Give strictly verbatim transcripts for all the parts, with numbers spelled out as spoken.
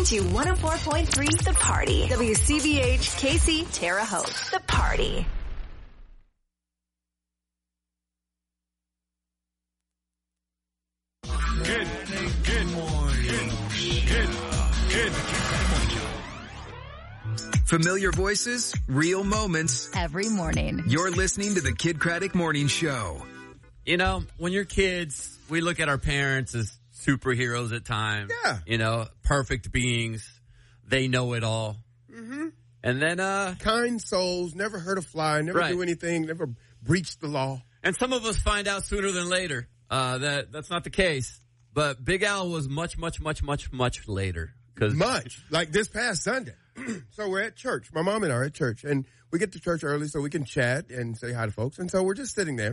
to one oh four point three The Party. W C B H K C Terre Haute. The Party. Good, good morning. Good, good, good. Familiar voices, real moments. Every morning. You're listening to the Kid Craddock Morning Show. You know, when you're kids, we look at our parents as superheroes at times. Yeah. You know, perfect beings. They know it all. Mm-hmm. And then, uh... kind souls, never hurt a fly, never right. do anything, never breached the law. And some of us find out sooner than later uh, that that's not the case. But Big Al was much, much, much, much, much later. Cause much. Like this past Sunday. So we're at church. My mom and I are at church. And we get to church early so we can chat and say hi to folks. And so we're just sitting there.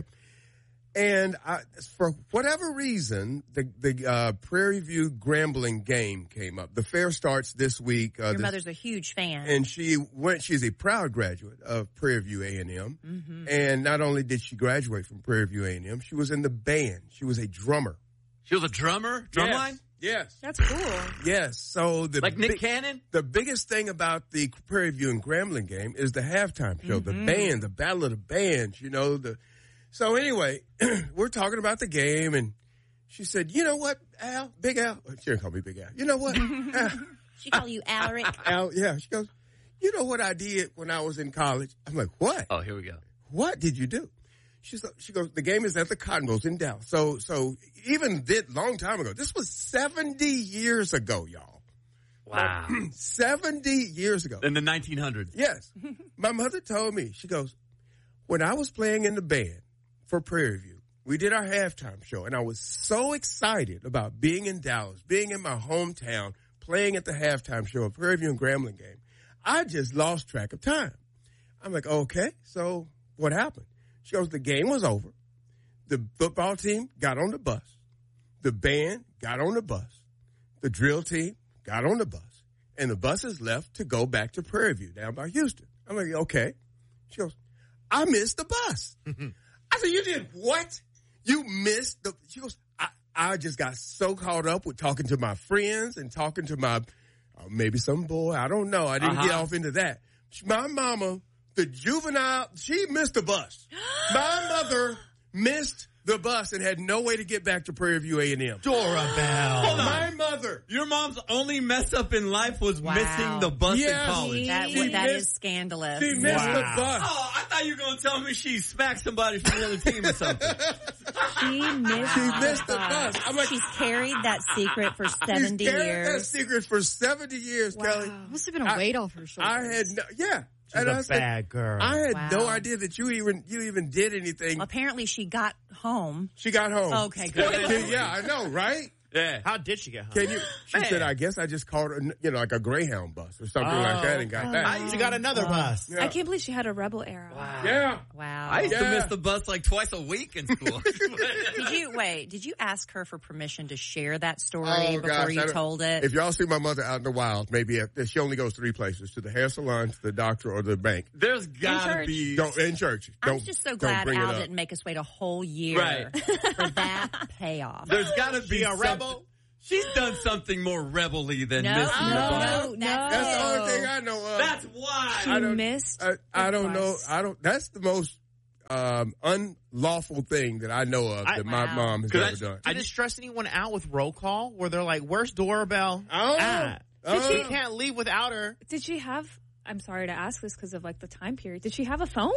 And I, for whatever reason, the, the uh, Prairie View Grambling game came up. The fair starts this week. Uh, Your this, mother's a huge fan. And she went, she's a proud graduate of Prairie View A and M. Mm-hmm. And not only did she graduate from Prairie View A and M, she was in the band. She was a drummer. She was a drummer? Drumline? Yes. yes. That's cool. Yes. So the Like Nick big, Cannon? The biggest thing about the Prairie View and Grambling game is the halftime show, Mm-hmm. the band, the battle of the bands, you know, the, so anyway, we're talking about the game and she said, you know what, Al, Big Al, she didn't call me Big Al. You know what? Al, She call you Alaric. Al, yeah. She goes, you know what I did when I was in college? I'm like, what? Oh, here we go. What did you do? She's, she goes, the game is at the Cotton Bowls in Dallas. So, so even did long time ago. This was seventy years ago, y'all. Wow. Like, seventy years ago. In the nineteen hundreds. Yes. My mother told me, she goes, when I was playing in the band for Prairie View, we did our halftime show, and I was so excited about being in Dallas, being in my hometown, playing at the halftime show of Prairie View and Grambling game. I just lost track of time. I'm like, okay, so what happened? She goes, the game was over. The football team got on the bus. The band got on the bus. The drill team got on the bus. And the buses left to go back to Prairie View down by Houston. I'm like, okay. She goes, I missed the bus. I said, you did what? You missed the, she goes, I, I just got so caught up with talking to my friends and talking to my, uh, maybe some boy. I don't know. I didn't uh-huh. get off into that. My mama, the juvenile, she missed the bus. My mother missed the bus and had no way to get back to Prairie View A and M. Dora Bell. Hold on. My mother. Your mom's only mess up in life was Wow. missing the bus Yes. in college. That, She that missed- is scandalous. She missed Wow. the bus. Oh, I thought you were going to tell me she smacked somebody from the other team or something. She missed, She missed the bus. I'm like, She's carried that secret for seventy she's carried that years. secret for seventy years, Wow. Kelly. Must have been a I- weight off her shoulders. I had no, yeah. She's and a I said, bad girl. I had Wow. no idea that you even you even did anything. Apparently she got home. She got home. Okay, good. Yeah, I know, right? Yeah. How did she get home? Can you? She Man. said, I guess I just caught a, you know, like a Greyhound bus or something Oh. like that and got back. I she got another bus. Yeah. I can't believe she had a rebel era. Yeah. Wow. I used to Yeah. miss the bus like twice a week in school. Did you, wait, did you ask her for permission to share that story Oh, before gosh, I you don't- told it? If y'all see my mother out in the wild, maybe if, she only goes three places: to the hair salon, to the doctor, or the bank. There's got to church. be. Don't in church. Don't, I'm just so don't glad bring Al it up. didn't make us wait a whole year Right. for that payoff. There's got to be She a something- rebel? She's done something more rebel-y than No, missing the no, bus. no, that's, That's the it. only thing I know of. That's why. She I don't- missed. I, I the don't know. bus. I don't. That's the most um, unlawful thing that I know of I- that my Wow. mom has 'Cause ever I- done. Did it stress anyone out with roll call where they're like, where's Doorbell Oh. at? Oh. She can't leave without her. Did she have? I'm sorry to ask this because of like the time period. Did she have a phone?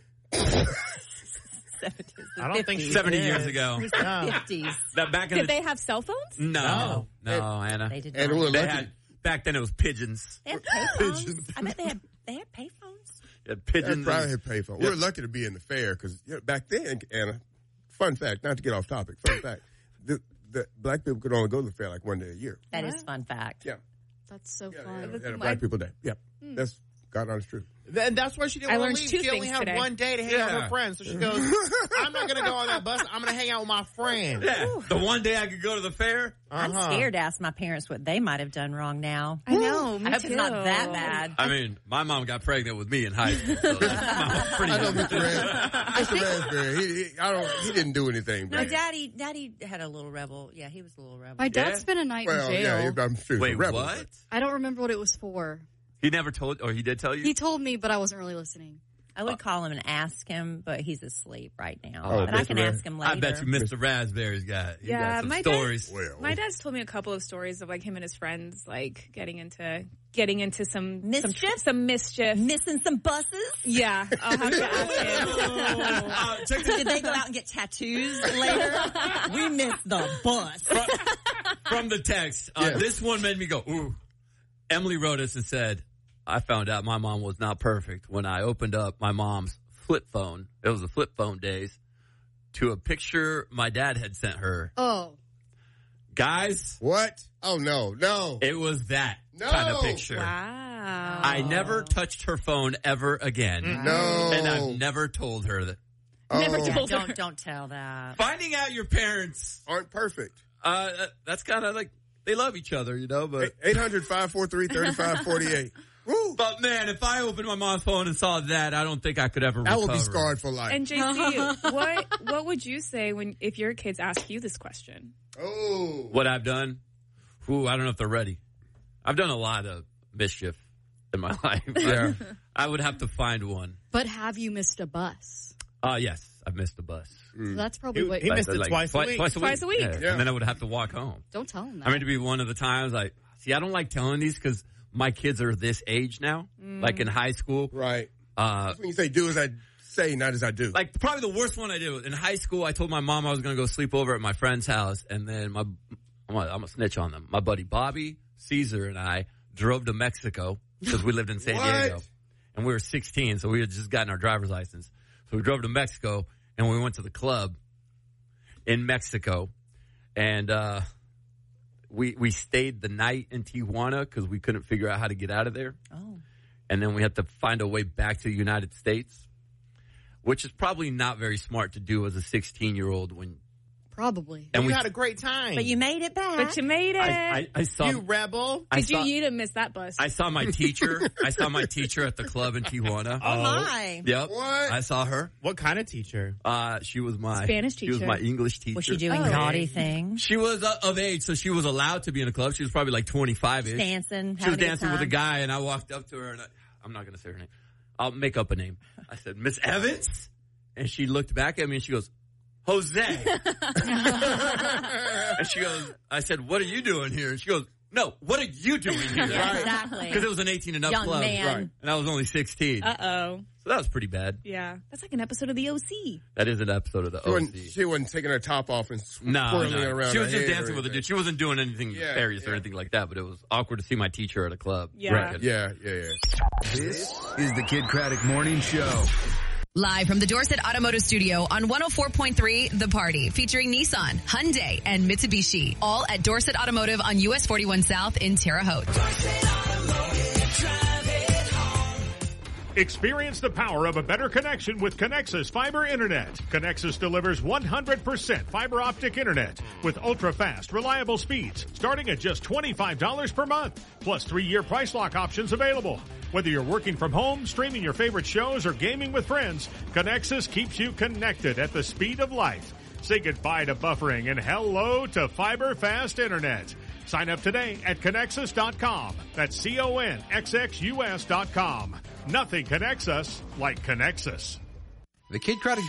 seventies, the I don't think fifties. she seventy did. years ago. No. fifties. That back in Did the, they have cell phones? no, no, Anna. They did And not. we're They lucky. had, back then it was pigeons. They had payphones. I bet they had they had payphones. They had They pigeons. probably and- had payphone. Yeah. We're lucky to be in the fair because you know, back then, Anna. Fun fact, not to get off topic. Fun fact: the, the black people could only go to the fair like one day a year. That is What? fun fact. Yeah, That's so yeah, fun. yeah, yeah, My- Black People Day. Yeah, Hmm. that's God honest truth. And that's why she didn't I want learned to leave. two She only things had today. one day to hang out with Yeah. her friends. So she goes, I'm not going to go on that bus. I'm going to hang out with my friends. Yeah. The one day I could go to the fair. I'm Uh-huh. scared to ask my parents what they might have done wrong now. I know. Me I hope too. it's not that bad. I mean, my mom got pregnant with me in high school. So that's pretty I know good. Mister Ras- Mister Raspberry. He, he, I don't. He didn't do anything No, bad. Daddy, Daddy had a little rebel. Yeah, he was a little rebel. My dad Yeah? spent a night Well, in jail. yeah, I'm sure. he's a Wait, rebel, what? but- I don't remember what it was for. He never told, or he did tell you? He told me, but I wasn't really listening. I would call him and ask him, but he's asleep right now. Oh, but I Mister can Ras- ask him later. I bet you Mister Raspberry's got, he Yeah, got some my dad- stories. Well, My dad's told me a couple of stories of like him and his friends like getting into getting into some Mischief? some, some mischief. Missing some buses? Yeah, I'll have to ask him. Uh, check this Did they go out and get tattoos later? We missed the bus. from, from the text. Uh, Yeah. This one made me go, ooh. Emily wrote us and said, I found out my mom was not perfect when I opened up my mom's flip phone. It was the flip phone days, to a picture my dad had sent her. Oh. Guys, what? Oh no, no. it was that No. kind of picture. Wow. I never touched her phone ever again. No. And I've never told her that. Never Oh, told her. Don't don't tell that. Finding out your parents, aren't perfect. uh, that's kind of like, they love each other, you know, but. eight hundred, five four three, three five four eight. Woo. But man, if I opened my mom's phone and saw that, I don't think I could ever I will recover. be scarred for life. And J C, what what would you say when if your kids ask you this question? oh. What I've done, ooh, I don't know if they're ready. I've done a lot of mischief in my life. Yeah. I would have to find one. But have you missed a bus? Uh, yes, I've missed a bus. So that's probably He- what... he missed it twice a twi- week. Twice a week. Twice a week. Yeah. Yeah. And then I would have to walk home. Don't tell him that. I mean, to be one of the times, like, see, I don't like telling these because my kids are this age now, like in high school. Right. Uh, When you say do as I say, not as I do. like probably the worst one I did was in high school. I told my mom I was going to go sleep over at my friend's house, and then my I'm gonna, I'm gonna snitch on them. My buddy Bobby, Caesar, and I drove to Mexico because we lived in San What? Diego, and we were sixteen, so we had just gotten our driver's license. So we drove to Mexico, and we went to the club in Mexico, and uh, we we stayed the night in Tijuana because we couldn't figure out how to get out of there. Oh. And then we had to find a way back to the United States, which is probably not very smart to do as a sixteen-year-old. When Probably. and you we, had a great time. But you made it back. But you made it. I, I, I saw, You rebel. I Did saw, you? You didn't miss that bus. I saw my teacher. I saw my teacher at the club in Tijuana. oh, my. Yep, What? I saw her. What kind of teacher? Uh, she was my Spanish She was teacher. my English teacher. Was she doing Oh. naughty things? She was uh, of age, so she was allowed to be in a club. She was probably like twenty-five ish. Dancing. She was having a dancing good with a time? guy, and I walked up to her, and I, I'm not going to say her name. I'll make up a name. I said, Miss Evans? And she looked back at me, and she goes, Jose. And she goes, I said, what are you doing here? And she goes, no, what are you doing here? Yeah, exactly. Because it was an eighteen and up Young club. man. Right. And I was only sixteen. Uh oh. So that was pretty bad. Yeah, that's like an episode of the O C. That is an episode of the She O wasn't, C. she wasn't taking her top off and No, swirling no. around She her was just head or dancing with a anything. dude. She wasn't doing anything Yeah, nefarious or yeah. anything like that, but it was awkward to see my teacher at a club. Yeah. Right. Yeah, yeah, yeah. This is the Kid Craddock Morning Show. Live from the Dorset Automotive Studio on one oh four point three The Party, featuring Nissan, Hyundai, and Mitsubishi. All at Dorset Automotive on U S forty-one South in Terre Haute. Experience the power of a better connection with Connexus Fiber Internet. Connexus delivers one hundred percent fiber optic internet with ultra-fast, reliable speeds starting at just twenty-five dollars per month, plus three-year price lock options available. Whether you're working from home, streaming your favorite shows, or gaming with friends, Connexus keeps you connected at the speed of light. Say goodbye to buffering and hello to fiber fast internet. Sign up today at Connexus dot com. That's C O N X X U S dot com. Nothing connects us like Connexus. The Kid Craddock